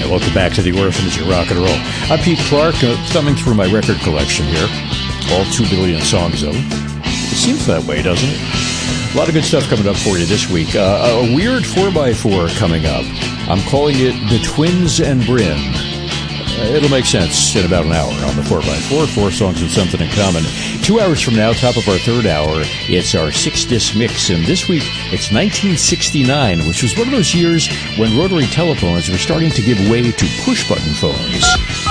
Welcome back to the Orphanage of Rock and Roll. I'm Pete Clark, thumbing through my record collection here. All 2 billion songs of them. It seems that way, doesn't it? A lot of good stuff coming up for you this week. A weird 4x4 coming up. I'm calling it The Twins and Bryn. It'll make sense in about an hour on the 4x4. 4 songs with something in common. 2 hours from now, top of our third hour, it's our 6-disc mix. And this week, it's 1969, which was one of those years when rotary telephones were starting to give way to push-button phones.